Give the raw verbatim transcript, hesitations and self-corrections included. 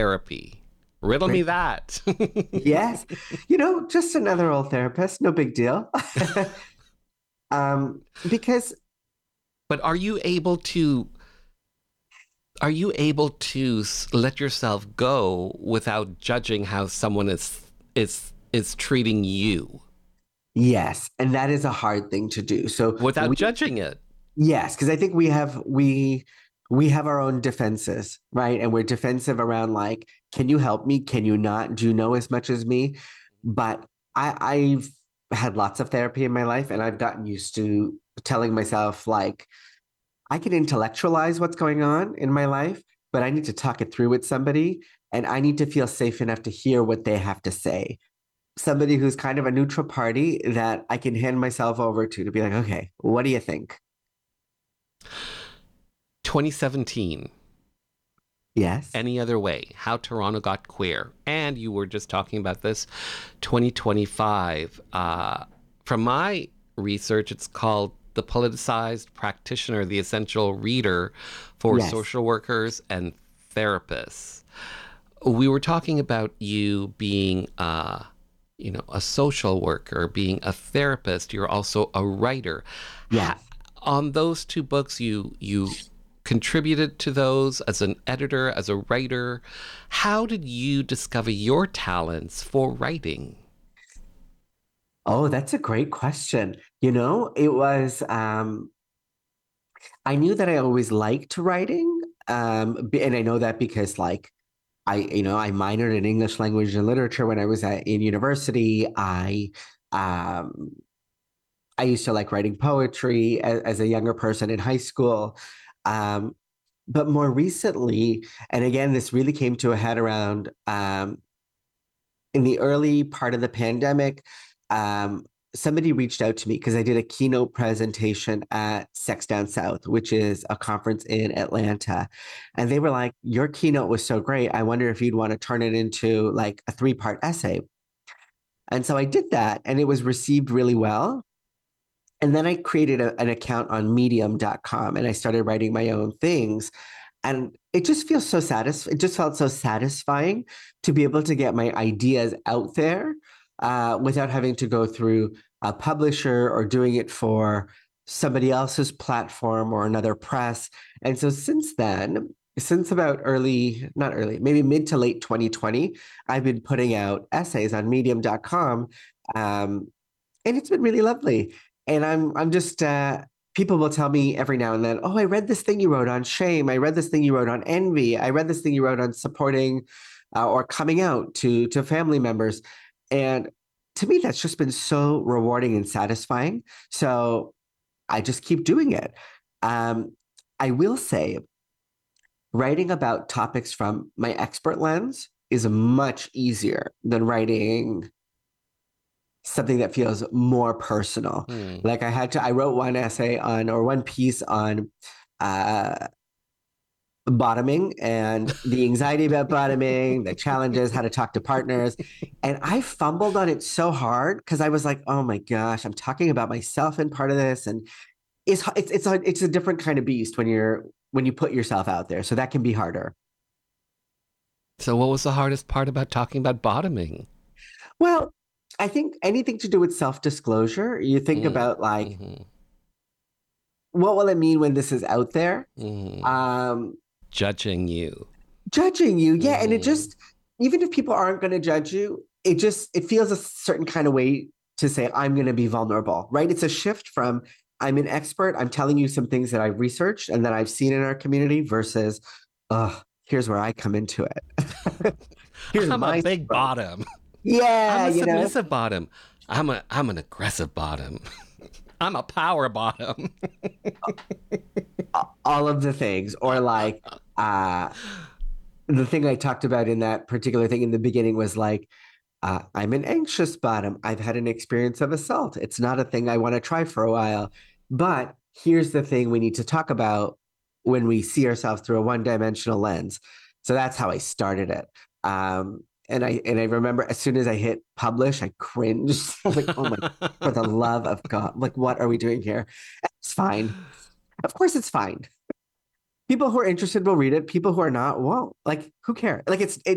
therapy? Riddle me Great. that. Yes. You know, just another old therapist, no big deal. Um, because But are you able to are you able to let yourself go without judging how someone is is is treating you yes, and that is a hard thing to do. So without we judging it? yes, because I think we have we we have our own defenses, right? And we're defensive around like, can you help me? Can you not? Do you know as much as me? But I, I've had lots of therapy in my life, and I've gotten used to telling myself like, I can intellectualize what's going on in my life, but I need to talk it through with somebody, and I need to feel safe enough to hear what they have to say. Somebody who's kind of a neutral party that I can hand myself over to to be like, okay, what do you think? twenty seventeen. Yes. Any other way? How Toronto got queer. And you were just talking about this twenty twenty-five. Uh, from my research, it's called The Politicized Practitioner, the Essential Reader for Yes. Social Workers and Therapists. We were talking about you being, uh, you know, a social worker, being a therapist. You're also a writer. Ha- Yes. on those two books, you you contributed to those as an editor, as a writer. How did you discover your talents for writing? Oh, that's a great question. You know, it was um I knew that I always liked writing. Um b- and I know that because like I, you know, I minored in English language and literature when I was at in university. I um I used to like writing poetry as, as a younger person in high school. Um but more recently, and again, this really came to a head around um in the early part of the pandemic, um, somebody reached out to me because I did a keynote presentation at Sex Down South, which is a conference in Atlanta. And they were like, your keynote was so great. I wonder if you'd want to turn it into like a three part essay. And so I did that, and it was received really well. And then I created a, an account on medium dot com and I started writing my own things. And it just feels so satisfying. It just felt so satisfying to be able to get my ideas out there uh, without having to go through a publisher or doing it for somebody else's platform or another press. And so since then, since about early, not early, maybe mid to late twenty twenty, I've been putting out essays on medium dot com. Um, and it's been really lovely. And I'm I'm just uh, people will tell me every now and then, oh, I read this thing you wrote on shame. I read this thing you wrote on envy. I read this thing you wrote on supporting uh, or coming out to to family members. And to me, that's just been so rewarding and satisfying. So I just keep doing it. Um, I will say, writing about topics from my expert lens is much easier than writing something that feels more personal. Hmm. Like I had to, I wrote one essay on or one piece on uh, bottoming and the anxiety about bottoming, the challenges, how to talk to partners. And I fumbled on it so hard because I was like, oh my gosh, I'm talking about myself in part of this. And it's it's it's a it's a different kind of beast when you're when you put yourself out there. So that can be harder. So, what was the hardest part about talking about bottoming? Well, I think anything to do with self-disclosure, you think Mm, about like, hmm. what will it mean when this is out there? Hmm. Um, Judging you. judging you. Yeah. And it Hmm. just, even if people aren't going to judge you, it just, it feels a certain kind of way to say, I'm going to be vulnerable, right? It's a shift from I'm an expert, I'm telling you some things that I've researched and that I've seen in our community versus, oh, here's where I come into it. Here's I'm a my big struggle. bottom. I'm Yeah. a You know, submissive bottom. I'm a I'm an aggressive bottom. I'm a power bottom. all of the things, or like, uh, the thing I talked about in that particular thing in the beginning was like, Uh, I'm an anxious bottom. I've had an experience of assault. It's not a thing I want to try for a while. But here's the thing we need to talk about when we see ourselves through a one-dimensional lens. So that's how I started it. Um, and I and I remember as soon as I hit publish, I cringed. I was like, oh my, for the love of God, like what are we doing here? It's fine. Of course it's fine. People who are interested will read it. People who are not won't. Like, who cares? Like it's it